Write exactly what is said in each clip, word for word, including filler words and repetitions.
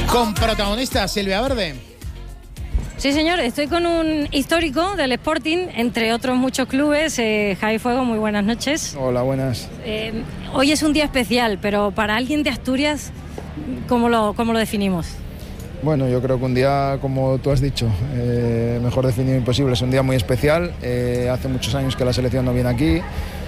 Con protagonistas, Silvia Verde. Sí, señor, estoy con un histórico del Sporting, entre otros muchos clubes. Eh, Javi Fuego, muy buenas noches. Hola, buenas. Eh, hoy es un día especial, pero para alguien de Asturias, ¿cómo lo, cómo lo definimos? Bueno, yo creo que un día, como tú has dicho, eh, mejor definido imposible, es un día muy especial. Eh, hace muchos años que la selección no viene aquí,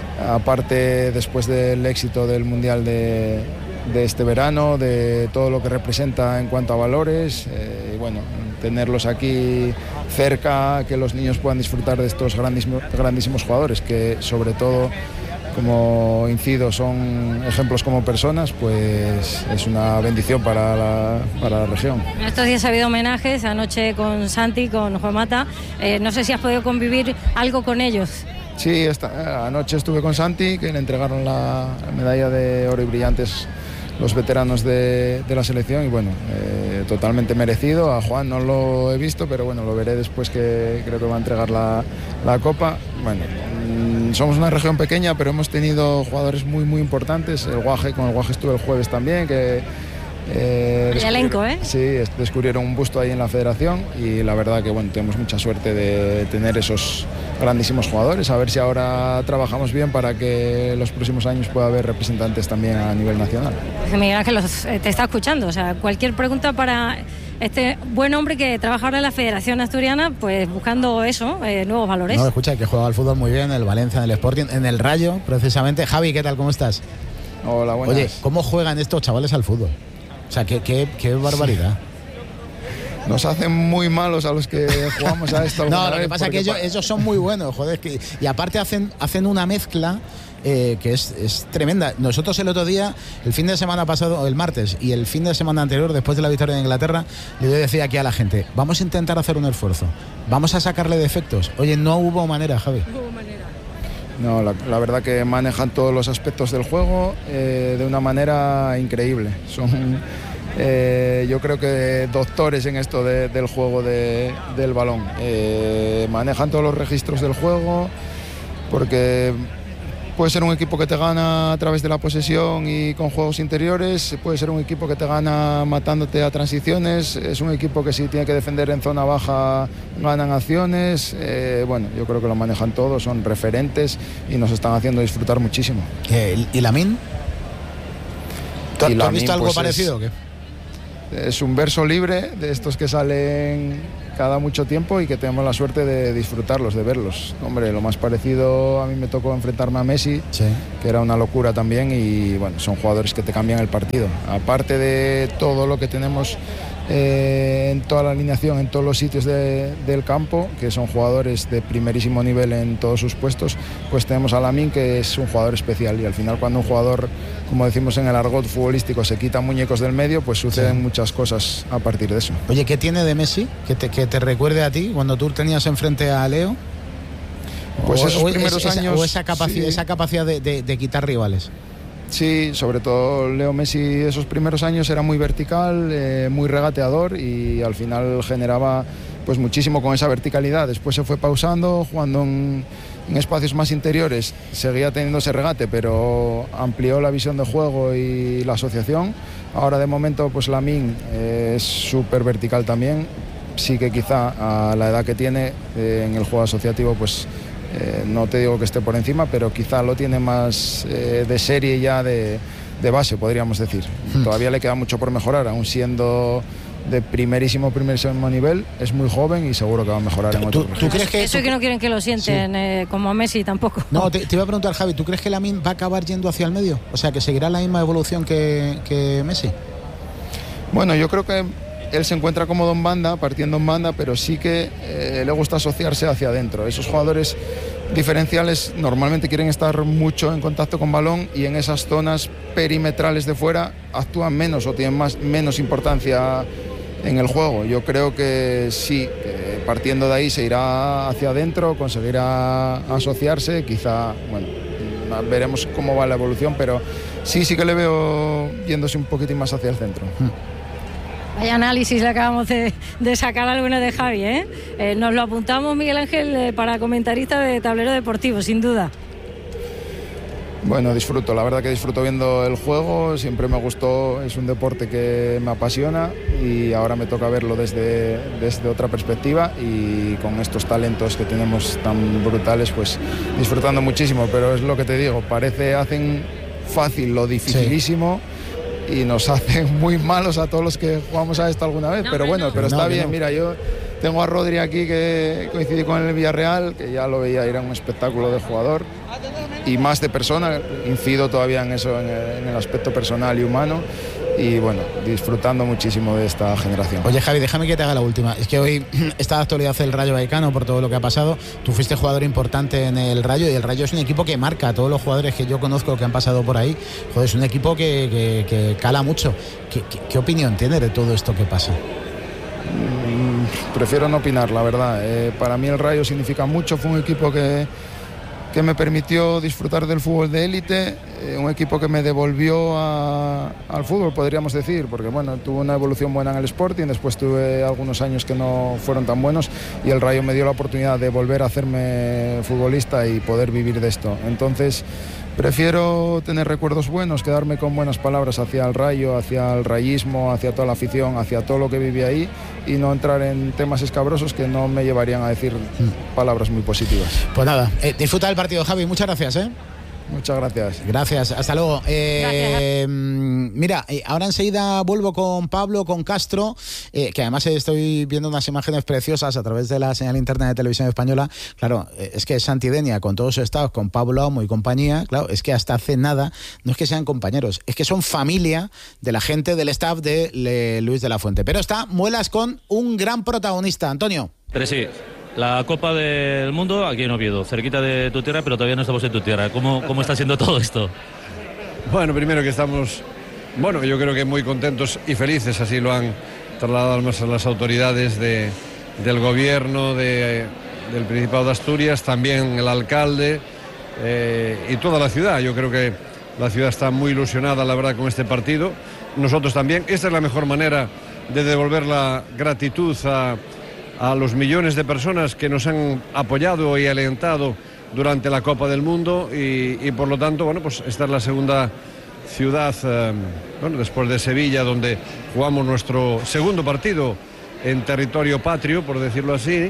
aparte después del éxito del Mundial de, de este verano, de todo lo que representa en cuanto a valores, eh, y bueno, tenerlos aquí cerca, que los niños puedan disfrutar de estos grandísimos, grandísimos jugadores, que sobre todo, como incido, son ejemplos como personas, pues es una bendición para la, para la región. En estos días ha habido homenajes, anoche con Santi, con Juan Mata. Eh, no sé si has podido convivir algo con ellos. Sí, esta, anoche estuve con Santi, que le entregaron la, la medalla de oro y brillantes los veteranos de, de la selección, y bueno, eh, totalmente merecido. A Juan no lo he visto, pero bueno, lo veré después, que creo que va a entregar la, la copa. Bueno, mmm, somos una región pequeña, pero hemos tenido jugadores muy muy importantes. El Guaje, con el Guaje estuve el jueves también, que Eh, el elenco, ¿eh? Sí, descubrieron un busto ahí en la federación, y la verdad que bueno, tenemos mucha suerte de tener esos grandísimos jugadores. A ver si ahora trabajamos bien para que los próximos años pueda haber representantes también a nivel nacional. Pues Miguel Ángel los, eh, te está escuchando, o sea, cualquier pregunta para este buen hombre que trabaja ahora en la Federación Asturiana, pues buscando eso, eh, nuevos valores. No, escucha, que juega al fútbol muy bien, en el Valencia, en el Sporting, en el Rayo, precisamente. Javi, ¿qué tal? ¿Cómo estás? Hola, buenas. Oye, ¿cómo juegan estos chavales al fútbol? O sea, qué, qué, qué barbaridad. Nos hacen muy malos a los que jugamos a esto. No, lo que pasa es que ellos, ellos son muy buenos, joder. Que, y aparte hacen, hacen una mezcla eh, que es, es tremenda. Nosotros el otro día, el fin de semana pasado, el martes, y el fin de semana anterior, después de la victoria de Inglaterra, le decía aquí a la gente, vamos a intentar hacer un esfuerzo, vamos a sacarle defectos. Oye, no hubo manera, Javi. No hubo manera. No, la, la verdad que manejan todos los aspectos del juego eh, de una manera increíble. Son, eh, yo creo que doctores en esto de, del juego de, del balón. Eh, manejan todos los registros del juego, porque puede ser un equipo que te gana a través de la posesión y con juegos interiores, puede ser un equipo que te gana matándote a transiciones, es un equipo que si tiene que defender en zona baja ganan acciones. Eh, bueno, yo creo que lo manejan todo, son referentes y nos están haciendo disfrutar muchísimo. Eh, ¿Y Lamine? ¿Tú, ¿tú has visto algo pues parecido es, o qué? Es un verso libre de estos que salen cada mucho tiempo y que tenemos la suerte de disfrutarlos, de verlos. Hombre, lo más parecido, a mí me tocó enfrentarme a Messi, sí, que era una locura también, y bueno, son jugadores que te cambian el partido. Aparte de todo lo que tenemos eh, en toda la alineación, en todos los sitios de, del campo, que son jugadores de primerísimo nivel en todos sus puestos, pues tenemos a Lamine, que es un jugador especial, y al final cuando un jugador, como decimos en el argot futbolístico, se quita muñecos del medio, pues suceden sí. muchas cosas a partir de eso. Oye, ¿qué tiene de Messi que te, que te recuerde a ti cuando tú tenías enfrente a Leo? Pues o, esos o primeros esa, años... O esa capacidad, sí. esa capacidad de, de, de quitar rivales. Sí, sobre todo Leo Messi esos primeros años era muy vertical, eh, muy regateador, y al final generaba pues muchísimo con esa verticalidad. Después se fue pausando, jugando en, en espacios más interiores, seguía teniendo ese regate, pero amplió la visión de juego y la asociación. Ahora de momento pues Lamine eh, es súper vertical también. Sí que quizá a la edad que tiene eh, en el juego asociativo pues eh, no te digo que esté por encima, pero quizá lo tiene más eh, de serie ya, de, de base, podríamos decir. Hmm. Todavía le queda mucho por mejorar, aún siendo de primerísimo, primerísimo nivel, es muy joven y seguro que va a mejorar en otros. ¿Tú, ¿tú crees que eso es que no quieren que lo sienten sí. eh, como a Messi tampoco? No, te, te iba a preguntar, Javi, ¿tú crees que Lamine va a acabar yendo hacia el medio? O sea, que seguirá la misma evolución que, que Messi. Bueno, yo creo que él se encuentra cómodo en banda, partiendo en banda, pero sí que eh, le gusta asociarse hacia adentro. Esos jugadores diferenciales normalmente quieren estar mucho en contacto con balón, y en esas zonas perimetrales de fuera actúan menos o tienen más, menos importancia en el juego. Yo creo que sí, que partiendo de ahí se irá hacia adentro, conseguirá asociarse, quizá, bueno, veremos cómo va la evolución, pero sí, sí que le veo yéndose un poquitín más hacia el centro. Vaya análisis le acabamos de, de sacar alguna de Javi, ¿eh? Eh, nos lo apuntamos, Miguel Ángel, eh, para comentarista de Tablero Deportivo, sin duda. Bueno, disfruto, la verdad que disfruto viendo el juego, siempre me gustó, es un deporte que me apasiona y ahora me toca verlo desde, desde otra perspectiva y con estos talentos que tenemos tan brutales, pues disfrutando muchísimo, pero es lo que te digo, parece hacen fácil lo dificilísimo. Sí. Y nos hacen muy malos a todos los que jugamos a esto alguna vez, no, pero bueno, no. pero está no, bien, no. Mira, yo tengo a Rodri aquí que coincidí con el Villarreal, que ya lo veía, era un espectáculo de jugador y más de persona, incido todavía en eso, en el, en el aspecto personal y humano y bueno, disfrutando muchísimo de esta generación. Oye Javi, déjame que te haga la última, es que hoy está de actualidad el Rayo Vallecano por todo lo que ha pasado, tú fuiste jugador importante en el Rayo y el Rayo es un equipo que marca a todos los jugadores que yo conozco que han pasado por ahí, joder, es un equipo que, que, que cala mucho. ¿Qué, qué, ¿Qué opinión tienes de todo esto que pasa? Mm, prefiero no opinar, la verdad. Eh, para mí el Rayo significa mucho, fue un equipo que que me permitió disfrutar del fútbol de élite, eh, un equipo que me devolvió a, al fútbol, podríamos decir, porque bueno, tuve una evolución buena en el Sporting, después tuve algunos años que no fueron tan buenos y el Rayo me dio la oportunidad de volver a hacerme futbolista y poder vivir de esto. Entonces, prefiero tener recuerdos buenos, quedarme con buenas palabras hacia el Rayo, hacia el rayismo, hacia toda la afición, hacia todo lo que viví ahí y no entrar en temas escabrosos que no me llevarían a decir palabras muy positivas. Pues nada, eh, disfruta del partido, Javi, muchas gracias, ¿eh? Muchas gracias. Gracias, hasta luego. Eh, mira, ahora enseguida vuelvo con Pablo, con Castro, eh, que además estoy viendo unas imágenes preciosas a través de la señal interna de Televisión Española. Claro, es que Santidenia, con todos sus estados, con Pablo Amo y compañía, claro, es que hasta hace nada, no es que sean compañeros, es que son familia de la gente del staff de Luis de la Fuente. Pero está muelas con un gran protagonista, Antonio. Pero sí. La Copa del Mundo aquí en Oviedo, cerquita de tu tierra, pero todavía no estamos en tu tierra. ¿Cómo, cómo está siendo todo esto? Bueno, primero que estamos, bueno, yo creo que muy contentos y felices, así lo han trasladado más a las autoridades de, del gobierno, de, del Principado de Asturias, también el alcalde eh, y toda la ciudad. Yo creo que la ciudad está muy ilusionada, la verdad, con este partido. Nosotros también. Esta es la mejor manera de devolver la gratitud a... a los millones de personas que nos han apoyado y alentado durante la Copa del Mundo y, y por lo tanto, bueno, pues esta es la segunda ciudad, eh, bueno, después de Sevilla, donde jugamos nuestro segundo partido en territorio patrio, por decirlo así,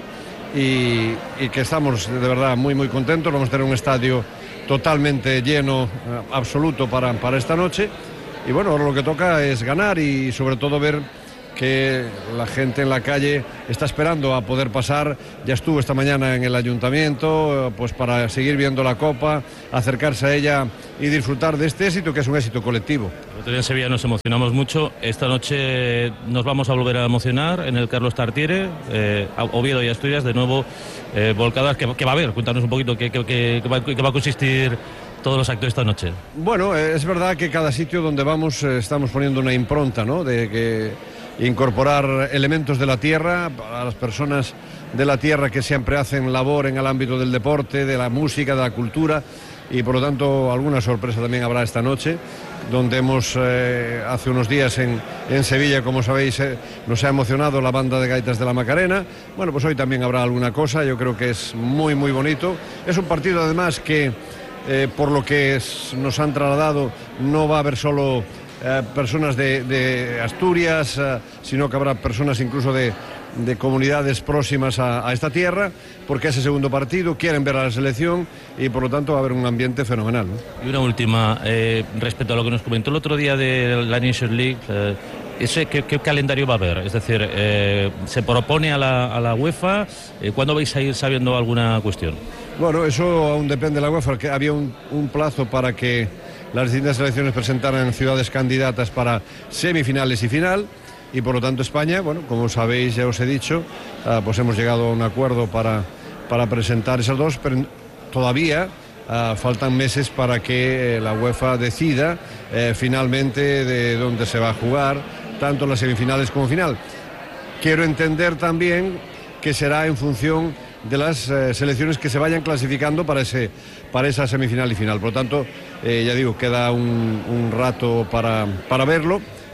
y, y que estamos de verdad muy, muy contentos. Vamos a tener un estadio totalmente lleno, eh, absoluto para, para esta noche y bueno, ahora lo que toca es ganar y sobre todo ver que la gente en la calle está esperando a poder pasar. Ya estuvo esta mañana en el ayuntamiento pues para seguir viendo la Copa, acercarse a ella y disfrutar de este éxito que es un éxito colectivo. El otro día en Sevilla nos emocionamos mucho, esta noche nos vamos a volver a emocionar en el Carlos Tartiere, eh, Oviedo y Asturias de nuevo eh, volcadas. ¿Qué, qué va a haber? Cuéntanos un poquito qué, qué, qué, qué, va, qué va a consistir todos los actos esta noche. Bueno, es verdad que cada sitio donde vamos eh, estamos poniendo una impronta, ¿no? De que incorporar elementos de la tierra a las personas de la tierra que siempre hacen labor en el ámbito del deporte, de la música, de la cultura y por lo tanto alguna sorpresa también habrá esta noche, donde hemos eh, hace unos días en, en Sevilla, como sabéis, eh, nos ha emocionado la banda de gaitas de la Macarena. Bueno, pues hoy también habrá alguna cosa, yo creo que es muy muy bonito. Es un partido además que eh, por lo que es, nos han trasladado no va a haber solo Eh, personas de, de Asturias, eh, sino que habrá personas incluso de, de comunidades próximas a, a esta tierra, porque es el segundo partido, quieren ver a la selección y por lo tanto va a haber un ambiente fenomenal, ¿no? Y una última, eh, respecto a lo que nos comentó el otro día de la Nations League, eh, ese, ¿qué, ¿qué calendario va a haber? Es decir, eh, ¿se propone a la, a la UEFA? Eh, ¿Cuándo vais a ir sabiendo alguna cuestión? Bueno, eso aún depende de la UEFA, que había un, un plazo para que las distintas selecciones presentaran ciudades candidatas para semifinales y final y por lo tanto España, bueno, como sabéis, ya os he dicho, uh, pues hemos llegado a un acuerdo para, para presentar esas dos, pero todavía uh, faltan meses para que eh, la UEFA decida eh, finalmente de dónde se va a jugar, tanto las semifinales como final. Quiero entender también que será en función de las eh, selecciones que se vayan clasificando para ese para esa semifinal y final. Por lo tanto, eh, ya digo, queda un, un rato para, para verlo,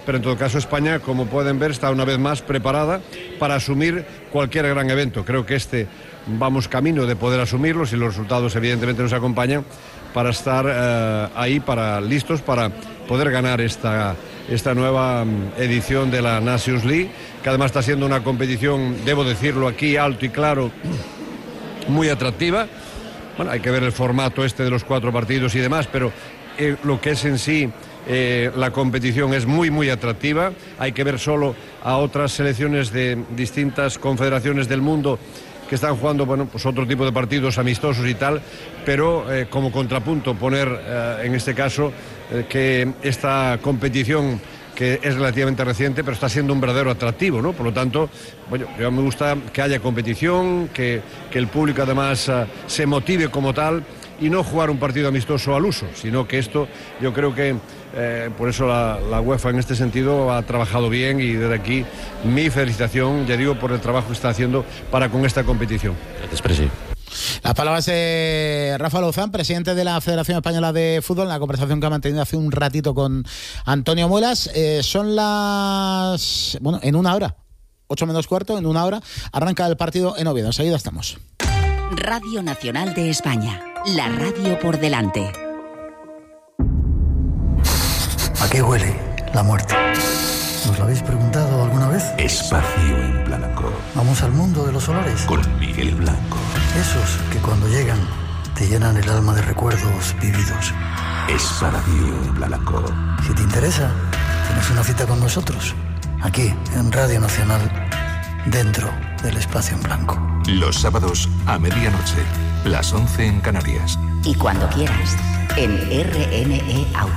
pero en todo caso España, como pueden ver, está una vez más preparada para asumir cualquier gran evento. Creo que este vamos camino de poder asumirlo, si los resultados evidentemente nos acompañan, para estar eh, ahí, para listos para poder ganar esta, esta nueva edición de la Nations League, que además está siendo una competición, debo decirlo aquí alto y claro, muy atractiva. Bueno, hay que ver el formato este de los cuatro partidos y demás, pero eh, lo que es en sí eh, la competición es muy muy atractiva. Hay que ver solo a otras selecciones de distintas confederaciones del mundo que están jugando, bueno, pues otro tipo de partidos amistosos y tal, pero eh, como contrapunto poner eh, en este caso eh, que esta competición, que es relativamente reciente, pero está siendo un verdadero atractivo, ¿no? Por lo tanto, bueno, yo me gusta que haya competición, que, que el público además uh, se motive como tal y no jugar un partido amistoso al uso, sino que esto, yo creo que eh, por eso la, la UEFA en este sentido ha trabajado bien, y desde aquí mi felicitación, ya digo, por el trabajo que está haciendo para con esta competición. Gracias, Presi. Las palabras de Rafa Louzán, presidente de la Federación Española de Fútbol, en la conversación que ha mantenido hace un ratito con Antonio Muelas. Eh, son las... bueno, en una hora, ocho menos cuarto, en una hora, arranca el partido en Oviedo. Enseguida estamos. Radio Nacional de España, la radio por delante. ¿A qué huele la muerte? ¿Os lo habéis preguntado alguna vez? Espacio en Blanco. Vamos al mundo de los olores. Con Miguel Blanco. Esos que cuando llegan te llenan el alma de recuerdos vividos. Espacio en Blanco. Si te interesa, tienes una cita con nosotros. Aquí, en Radio Nacional, dentro del Espacio en Blanco. Los sábados a medianoche, las once en Canarias. Y cuando quieras, en R N E Audio.